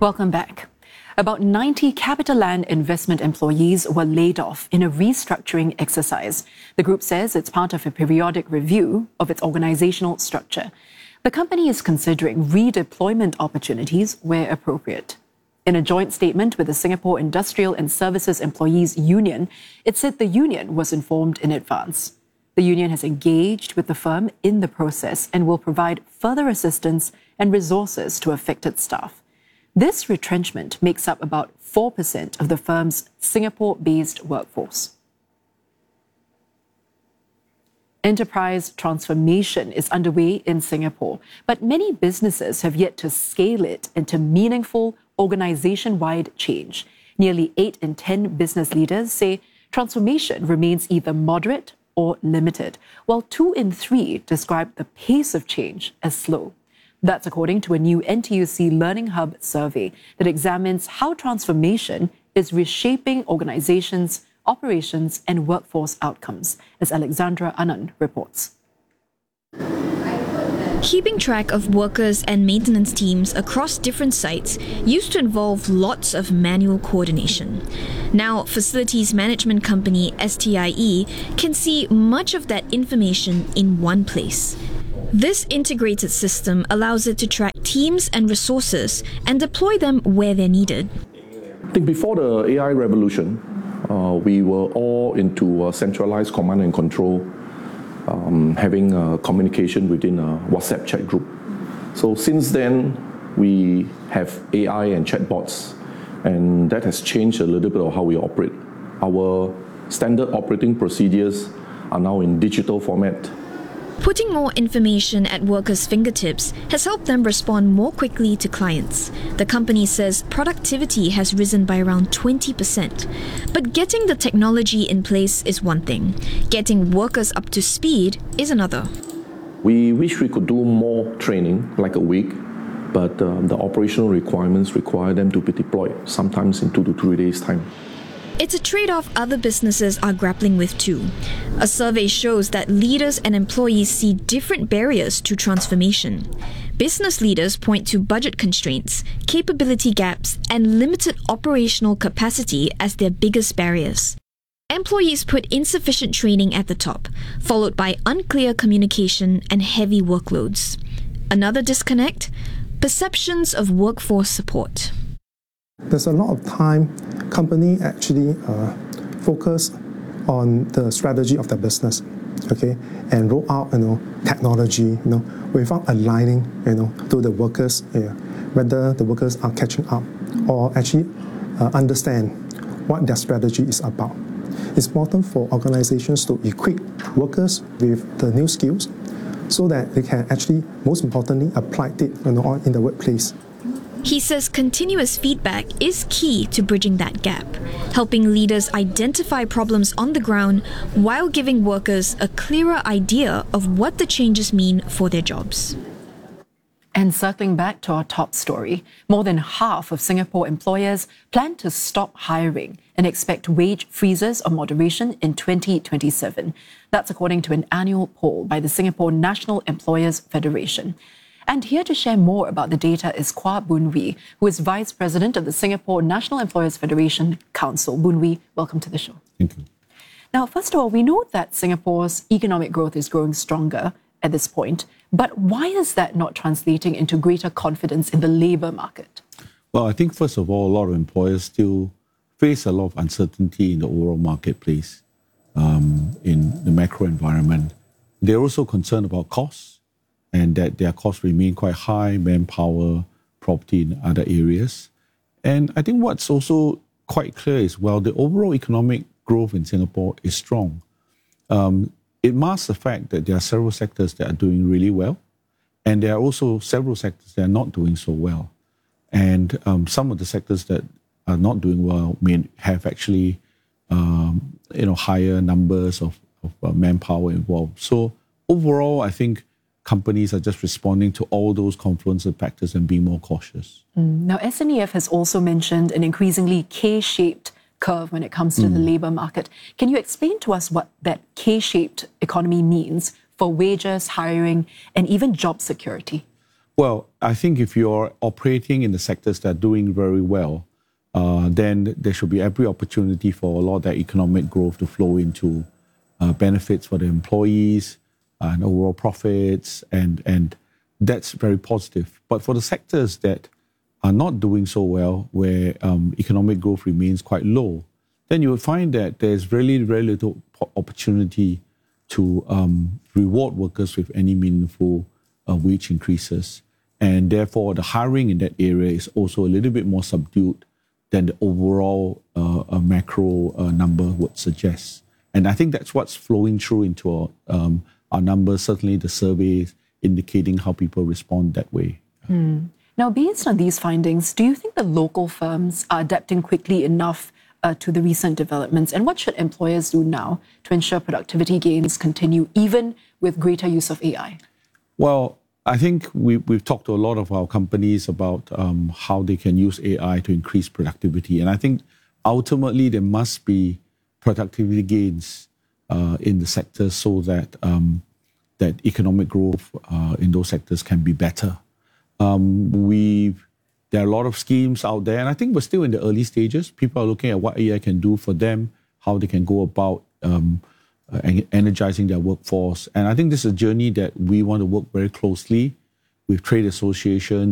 Welcome back. About 90 CapitaLand investment employees were laid off in a restructuring exercise. The group says it's part of a periodic review of its organizational structure. The company is considering redeployment opportunities where appropriate. In a joint statement with the Singapore Industrial and Services Employees Union, it said the union was informed in advance. The union has engaged with the firm in the process and will provide further assistance and resources to affected staff. This retrenchment makes up about 4% of the firm's Singapore-based workforce. Enterprise transformation is underway in Singapore, but many businesses have yet to scale it into meaningful organization-wide change. Nearly 8 in 10 business leaders say transformation remains either moderate or limited, while 2 in 3 describe the pace of change as slow. That's according to a new NTUC Learning Hub survey that examines how transformation is reshaping organizations, operations, and workforce outcomes, as Alexandra Anand reports. Keeping track of workers and maintenance teams across different sites used to involve lots of manual coordination. Now, facilities management company STIE can see much of that information in one place. This integrated system allows it to track teams and resources and deploy them where they're needed. I think before the AI revolution, we were all into centralized command and control, having communication within a WhatsApp chat group. So since then, we have AI and chatbots, and that has changed a little bit of how we operate. Our standard operating procedures are now in digital format. Putting more information at workers' fingertips has helped them respond more quickly to clients. The company says productivity has risen by around 20%. But getting the technology in place is one thing. Getting workers up to speed is another. We wish we could do more training, like a week, but the operational requirements require them to be deployed, sometimes in 2 to 3 days' time. It's a trade-off other businesses are grappling with too. A survey shows that leaders and employees see different barriers to transformation. Business leaders point to budget constraints, capability gaps, and limited operational capacity as their biggest barriers. Employees put insufficient training at the top, followed by unclear communication and heavy workloads. Another disconnect? Perceptions of workforce support. There's a lot of time company actually focus on the strategy of the business, okay, and roll out technology, without aligning, to the workers, whether the workers are catching up or actually understand what their strategy is about. It's important for organizations to equip workers with the new skills so that they can actually, most importantly, apply it in the workplace. He says continuous feedback is key to bridging that gap, helping leaders identify problems on the ground while giving workers a clearer idea of what the changes mean for their jobs. And circling back to our top story, more than half of Singapore employers plan to stop hiring and expect wage freezes or moderation in 2027. That's according to an annual poll by the Singapore National Employers Federation. And here to share more about the data is Kwa Boon Wee, who is Vice President of the Singapore National Employers Federation Council. Boon Wee, welcome to the show. Thank you. Now, first of all, we know that Singapore's economic growth is growing stronger at this point, but why is that not translating into greater confidence in the labour market? Well, I think, first of all, a lot of employers still face a lot of uncertainty in the overall marketplace, in the macro environment. They're also concerned about costs, and that their costs remain quite high, manpower, property in other areas. And I think what's also quite clear is, well, the overall economic growth in Singapore is strong. It masks the fact that there are several sectors that are doing really well, and there are also several sectors that are not doing so well. And some of the sectors that are not doing well may have actually, higher numbers of manpower involved. So overall, I think companies are just responding to all those confluence of factors and being more cautious. Now, SNEF has also mentioned an increasingly K-shaped curve when it comes to the labour market. Can you explain to us what that K-shaped economy means for wages, hiring, and even job security? Well, I think if you're operating in the sectors that are doing very well, then there should be every opportunity for a lot of that economic growth to flow into benefits for the employees and overall profits, and that's very positive. But for the sectors that are not doing so well, where economic growth remains quite low, then you will find that there's really very little opportunity to reward workers with any meaningful wage increases. And therefore, the hiring in that area is also a little bit more subdued than the overall macro number would suggest. And I think that's what's flowing through into our numbers, certainly the surveys indicating how people respond that way. Now, based on these findings, do you think the local firms are adapting quickly enough to the recent developments? And what should employers do now to ensure productivity gains continue, even with greater use of AI? Well, I think we've talked to a lot of our companies about how they can use AI to increase productivity. And I think ultimately there must be productivity gains in the sectors so that that economic growth in those sectors can be better. There are a lot of schemes out there, and I think we're still in the early stages. People are looking at what AI can do for them, how they can go about energizing their workforce. And I think this is a journey that we want to work very closely with trade associations,